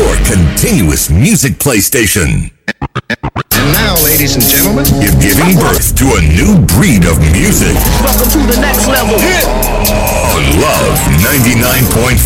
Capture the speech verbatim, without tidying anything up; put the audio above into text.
your continuous music play station. And now, ladies and gentlemen, you're giving birth to a new breed of music. Welcome to the next level. On Love ninety-nine point five.